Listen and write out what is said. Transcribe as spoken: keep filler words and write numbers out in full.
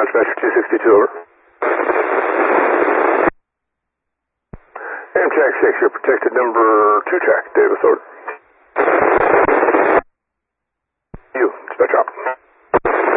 Dispatcher two sixty-two, over. Amtrak six, you're protected number two track, Davis, over.